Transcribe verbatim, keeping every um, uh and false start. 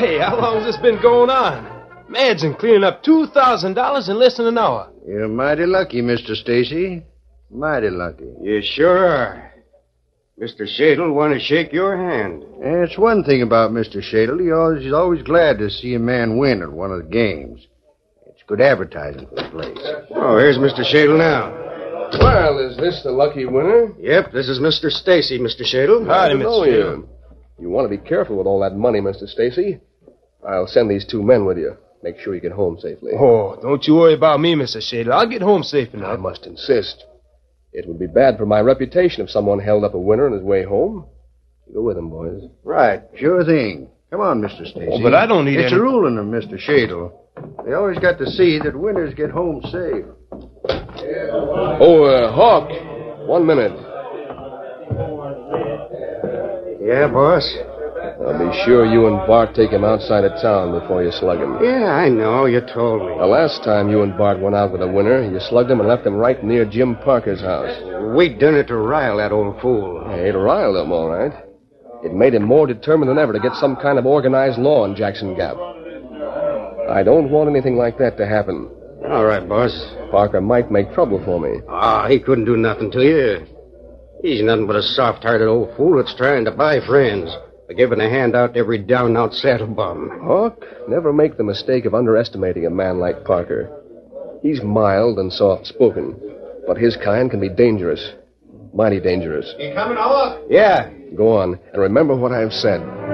Hey, how long has this been going on? Man's been cleaning up two thousand dollars in less than an hour. You're mighty lucky, Mister Stacy. Mighty lucky. You sure are. Mister Shadle want to shake your hand. And it's one thing about Mister Shadle. He always, he's always glad to see a man win at one of the games. It's good advertising for the place. Oh, here's Mister Shadle now. Well, is this the lucky winner? Yep, this is Mister Stacy, Mister Shadle. Howdy, Mister know Shadle. you. You want to be careful with all that money, Mister Stacy. I'll send these two men with you. Make sure you get home safely. Oh, don't you worry about me, Mister Shadle. I'll get home safe enough. I must insist. It would be bad for my reputation if someone held up a winner on his way home. Go with him, boys. Right. Sure thing. Come on, Mister Stacy. Oh, but I don't need It's any... a ruling of Mister Shadle. They always got to see that winners get home safe. Oh, uh, Hawk. One minute. Yeah, boss? I'll be sure you and Bart take him outside of town before you slug him. Yeah, I know. You told me. The last time you and Bart went out with a winner, you slugged him and left him right near Jim Parker's house. We done it to rile that old fool. Hey, it riled him, all right. It made him more determined than ever to get some kind of organized law in Jackson Gap. I don't want anything like that to happen. All right, boss. Parker might make trouble for me. Ah, he couldn't do nothing to you. He's nothing but a soft-hearted old fool that's trying to buy friends by giving a hand out to every down-out saddle bum. Hawk, never make the mistake of underestimating a man like Parker. He's mild and soft-spoken, but his kind can be dangerous. Mighty dangerous. You coming, Hawk? Yeah. Go on, and remember what I've said.